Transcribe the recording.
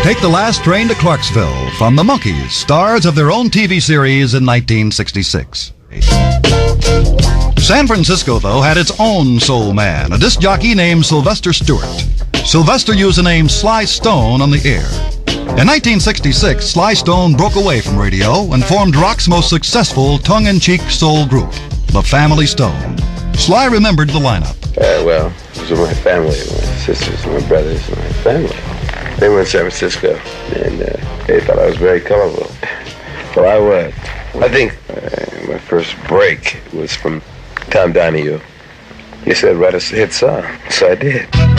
Take the Last Train to Clarksville from the Monkees, stars of their own TV series in 1966. San Francisco, though, had its own soul man, a disc jockey named Sylvester Stewart. Sylvester used the name Sly Stone on the air. In 1966, Sly Stone broke away from radio and formed rock's most successful tongue-in-cheek soul group, the Family Stone. Sly remembered the lineup. Well, it was with my family, my sisters, my brothers, and my family. They were in San Francisco, and they thought I was very colorful. Well, I was. I think my first break was from Tom Donahue. He said, write a hit song. So I did.